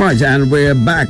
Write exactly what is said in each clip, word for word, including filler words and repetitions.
Right, and we're back.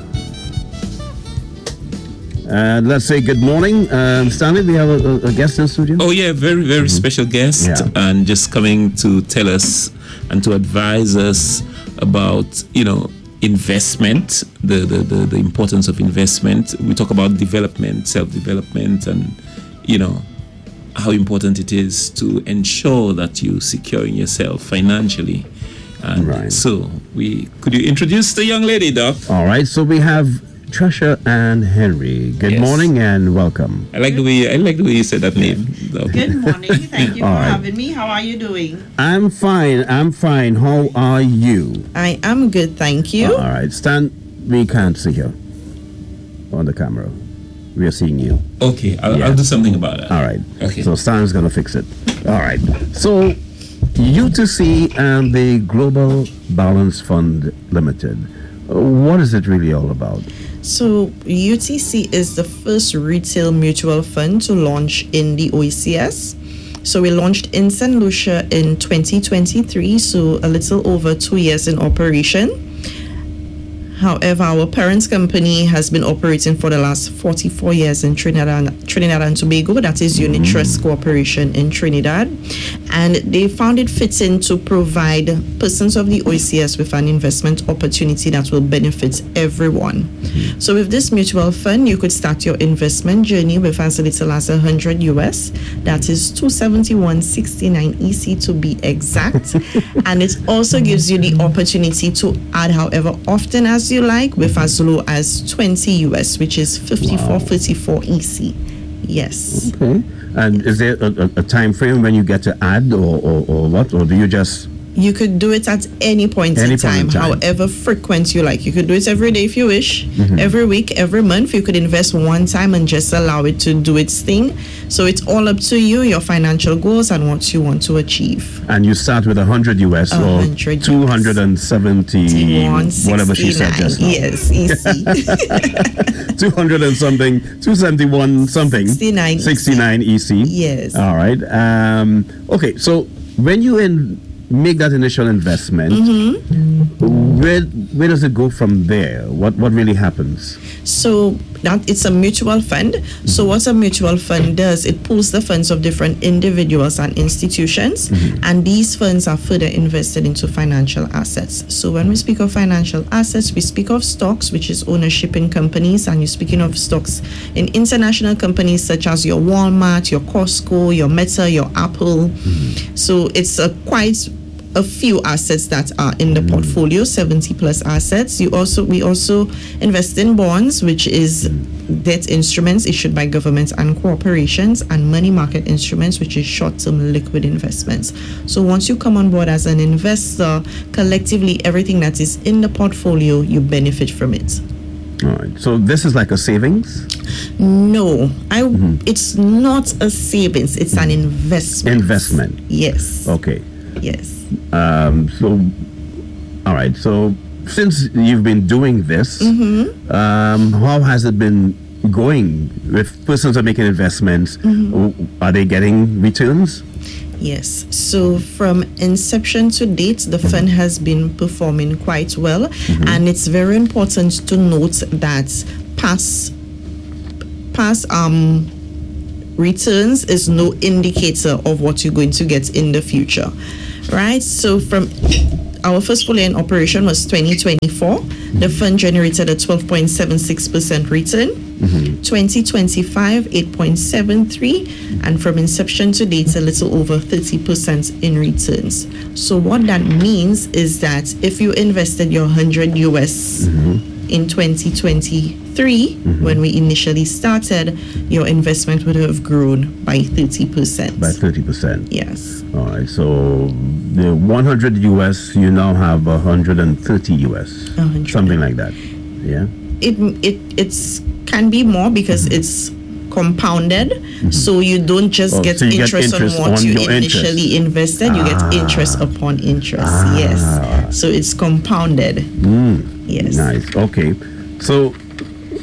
Uh, let's say good morning. Um, Stanley, we have a, a guest in studio? Oh, yeah, very, very mm-hmm. special guest. Yeah. And just coming to tell us and to advise us about, you know, investment, the, the, the, the importance of investment. We talk about development, self-development, and, you know, how important it is to ensure that you securing yourself financially. And right. so, we could you introduce the young lady, Doc? All right, so we have Tresha and Henry. Good yes. morning and welcome. I like the way I like the way you said that name. Doc. Good morning. Thank you All for right. having me. How are you doing? I'm fine. I'm fine. How are you? I am good, thank you. All right, Stan, we can't see you on the camera. We are seeing you. Okay, I'll, Yeah. I'll do something about that. All right. Okay. So Stan's going to fix it. All right. So U T C and the Global Balance Fund Limited, uh, what is it really all about? So U T C is the first retail mutual fund to launch in the O E C S. So we launched in Saint Lucia in twenty twenty-three, so a little over two years in operation. However, our parent company has been operating for the last forty-four years in Trinidad and, Trinidad and Tobago. That is Unit Trust Corporation in Trinidad. And they found it fitting to provide persons of the O E C S with an investment opportunity that will benefit everyone. Mm-hmm. So with this mutual fund, you could start your investment journey with as little as one hundred U S. That is two seventy-one sixty-nine E C to be exact. And it also gives you the opportunity to add however often as you like with as low as twenty U S, which is fifty-four thirty-four E C. Yes. Okay. And is there a, a, a time frame when you get to add or, or, or what? Or do you just... You could do it at any point, Any in, point time, in time. however frequent you like. You could do it every day if you wish, Mhm. every week, every month. You could invest one time and just allow it to do its thing. So it's all up to you, your financial goals, and what you want to achieve. And you start with one hundred U S one or hundred two hundred seventy, whatever she said just now. Yes, easy. two hundred and something, two seventy-one something. sixty-nine. sixty-nine E C. Yes. All right. Um, okay, so when you in, make that initial investment, Mm-hmm. where where does it go from there? What what really happens? So that it's a mutual fund. So what a mutual fund does, it pools the funds of different individuals and institutions, Mm-hmm. and these funds are further invested into financial assets. So when we speak of financial assets, we speak of stocks, which is ownership in companies, and you're speaking of stocks in international companies such as your Walmart, your Costco, your Meta, your Apple. Mm-hmm. So it's a quite a few assets that are in the Mm. portfolio, seventy plus assets. You also we also invest in bonds, which is debt instruments issued by governments and corporations, and money market instruments, which is short-term liquid investments. So once you come on board as an investor, collectively everything that is in the portfolio, you benefit from it. All right. So this is like a savings? No, I Mm-hmm. it's not a savings, it's an investment. Investment. Yes. Okay. Yes. Um, so, all right. So, since you've been doing this, Mm-hmm. um, how has it been going? If persons are making investments, Mm-hmm. are they getting returns? Yes. So from inception to date, the fund has been performing quite well, and it's very important to note that past past um returns is no indicator of what you're going to get in the future, right? So from our first full year in operation was twenty twenty-four. The fund generated a twelve point seven six percent return. Mm-hmm. twenty twenty-five, eight point seven three, and from inception to date, a little over thirty percent in returns. So what that means is that if you invested your one hundred U S Mm-hmm. in twenty twenty-three, Mm-hmm. when we initially started, your investment would have grown by thirty percent. By thirty percent. Yes. All right. So, the one hundred U S, you now have one hundred thirty U S. one hundred. Something like that. Yeah. It it it's can be more because Mm-hmm. it's compounded, so you don't just Oh, get, so you get interest interest on what on you your interest. initially invested. You Ah. get interest upon interest. Ah. Yes, so it's compounded. Mm. Yes. Nice. Okay. So,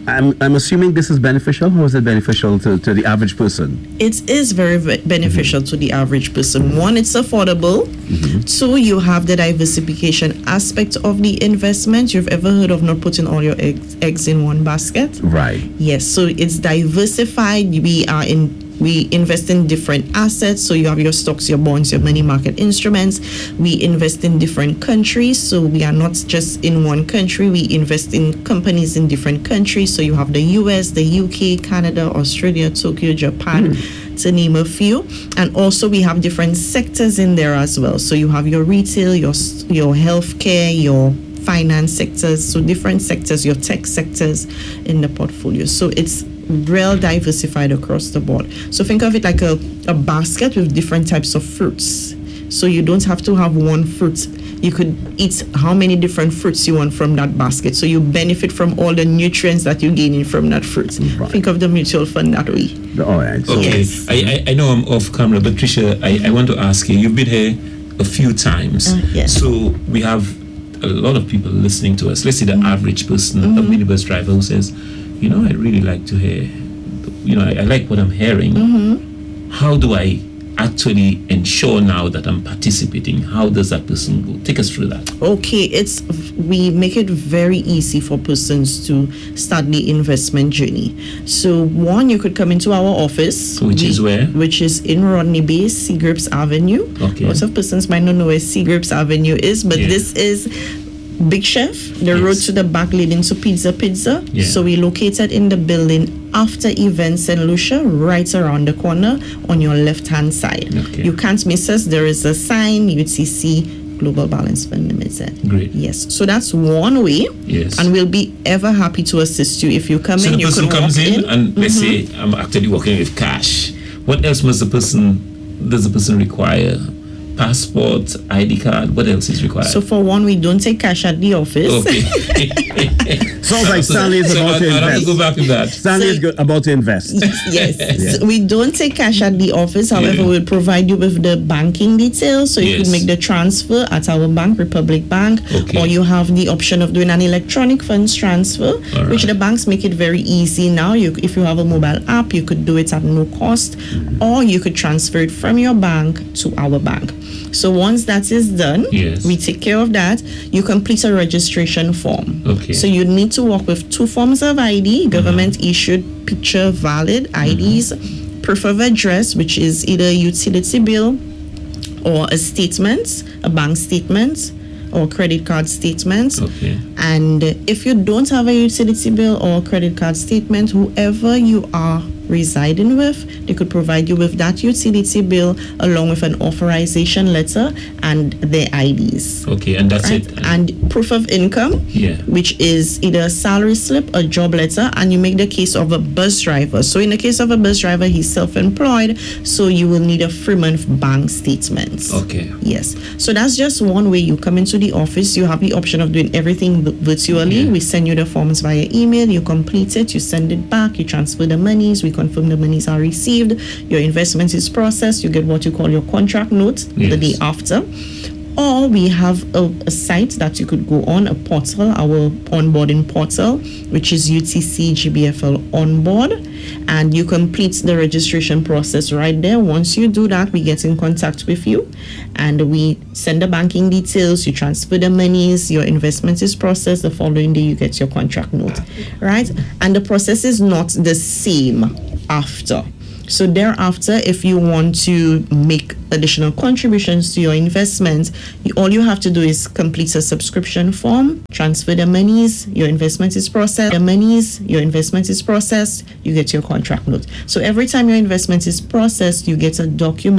I'm, I'm assuming this is beneficial. How is it beneficial to, to the average person? It is very ve- beneficial mm-hmm. to the average person. One, it's affordable. Mm-hmm. Two, you have the diversification aspect of the investment. You've ever heard of not putting all your eggs, eggs in one basket? Right. Yes, so it's diversified. We are in We invest in different assets. So you have your stocks, your bonds, your money market instruments. We invest in different countries. So we are not just in one country. We invest in companies in different countries. So you have the U S, the U K, Canada, Australia, Tokyo, Japan, mm. to name a few. And also we have different sectors in there as well. So you have your retail, your your healthcare, your finance sectors. So different sectors, your tech sectors in the portfolio. So it's real diversified across the board. So think of it like a, a basket with different types of fruits. So you don't have to have one fruit. You could eat how many different fruits you want from that basket. So you benefit from all the nutrients that you're gaining from that fruit. Right. Think of the mutual fund that way. All right. So okay. Yes. I, I, I know I'm off camera, but Tricia, I, I want to ask you, you've been here a few times. Uh, yes. So we have a lot of people listening to us. Let's say the mm-hmm. average person, mm-hmm. a minibus driver who says, you know, I really like to hear, you know, I, I like what I'm hearing. Mm-hmm. How do I actually ensure now that I'm participating? How does that person go? Take us through that. Okay, it's we make it very easy for persons to start the investment journey. So one, you could come into our office. Which we, is where? Which is in Rodney Bay, Seagrips Avenue. Okay. Lots of persons might not know where Seagrips Avenue is, but yeah. this is Big Chef, the yes. road to the back leading to Pizza Pizza. Yeah. So we located in the building after Events Saint Lucia, right around the corner on your left-hand side. Okay. You can't miss us. There is a sign, U T C Global Balance Fund Limited. Great. Yes. So that's one way. Yes. And we'll be ever happy to assist you. If you come so in, the you person can comes walk in, in and let's mm-hmm. say I'm actually working with cash. What else must the person, does the person require? Passport, I D card, what else is required? So for one, we don't take cash at the office. Okay. Sounds like Stanley is so about I, to I'll invest. have to go back to that. Stanley so, is go- about to invest. Yes. Yeah. So we don't take cash at the office. However, Yeah. we'll provide you with the banking details. So you Yes. can make the transfer at our bank, Republic Bank, Okay. or you have the option of doing an electronic funds transfer, All which right. the banks make it very easy now. You, if you have a mobile app, you could do it at no cost, mm-hmm. or you could transfer it from your bank to our bank. So once that is done, yes. we take care of that. You complete a registration form. Okay. So you need to work with two forms of I D, government uh-huh. issued picture valid I Ds, uh-huh. proof of address, which is either a utility bill or a statement, a bank statement or credit card statement. Okay. And if you don't have a utility bill or credit card statement, whoever you are residing with, they could provide you with that utility bill along with an authorization letter and their I Ds. Okay, and that's right? it. And proof of income, yeah. which is either a salary slip, a job letter, and you make the case of a bus driver. So in the case of a bus driver, he's self-employed, so you will need a three-month bank statement. Okay. Yes. So that's just one way. You come into the office, you have the option of doing everything virtually. Yeah. We send you the forms via email, you complete it, you send it back, you transfer the monies, we confirm the monies are received, your investment is processed, you get what you call your contract note yes. the day after. Or we have a, a site that you could go on, a portal, our onboarding portal, which is U T C G B F L Onboard, and you complete the registration process right there. Once you do that, we get in contact with you and we send the banking details, you transfer the monies, your investment is processed, the following day you get your contract note, right? And the process is not the same after. So thereafter, if you want to make additional contributions to your investment, you, all you have to do is complete a subscription form, transfer the monies, your investment is processed, the monies, your investment is processed, you get your contract note. So every time your investment is processed, you get a document